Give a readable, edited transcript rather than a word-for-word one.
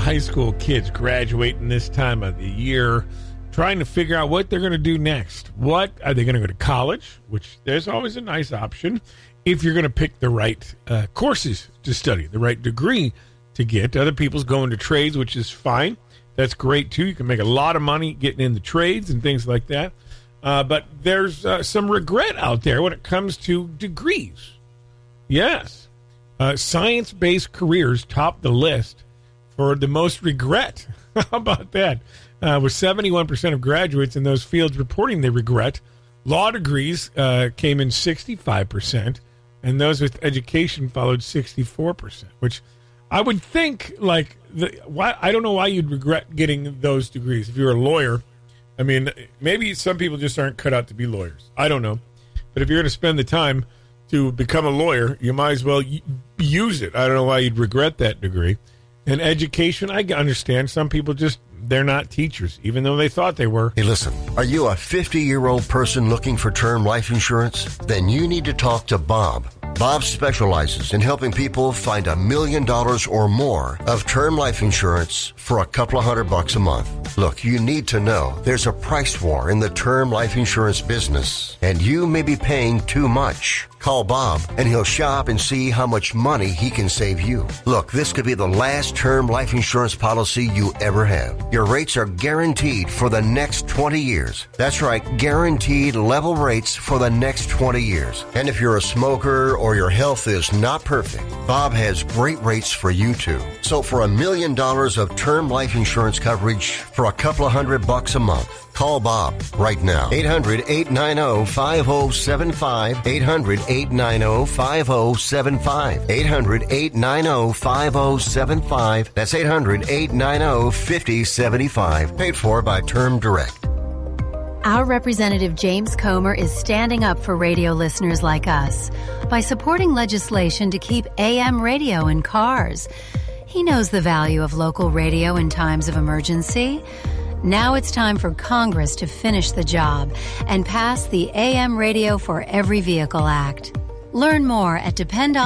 high school kids graduating this time of the year, trying to figure out what they're going to do next. What are they going to go to college? Which there's always a nice option if you're going to pick the right courses to study, the right degree to get. Other people's going to trades, which is fine. That's great too. You can make a lot of money getting in the trades and things like that. But there's some regret out there when it comes to degrees. Yes. Science-based careers top the list for the most regret. How about that? With 71% of graduates in those fields reporting they regret, law degrees came in 65%, and those with education followed 64%, which I would think, I don't know why you'd regret getting those degrees. If you're a lawyer, I mean, maybe some people just aren't cut out to be lawyers. I don't know. But if you're going to spend the time to become a lawyer, you might as well use it. I don't know why you'd regret that degree. And education, I understand. Some people they're not teachers, even though they thought they were. Hey, listen, are you a 50-year-old person looking for term life insurance? Then you need to talk to Bob. Bob specializes in helping people find $1 million or more of term life insurance for a couple of $100 a month. Look, you need to know there's a price war in the term life insurance business, and you may be paying too much. Call Bob, and he'll shop and see how much money he can save you. Look, this could be the last term life insurance policy you ever have. Your rates are guaranteed for the next 20 years. That's right, guaranteed level rates for the next 20 years. And if you're a smoker or your health is not perfect, Bob has great rates for you too. So for $1 million of term life insurance coverage for a couple of $100 a month, call Bob right now. 800-890-5075. 800-890-5075. 800-890-5075. That's 800-890-5075. Paid for by Term Direct. Our Representative James Comer is standing up for radio listeners like us by supporting legislation to keep AM radio in cars. He knows the value of local radio in times of emergency. Now it's time for Congress to finish the job and pass the AM Radio for Every Vehicle Act. Learn more at dependon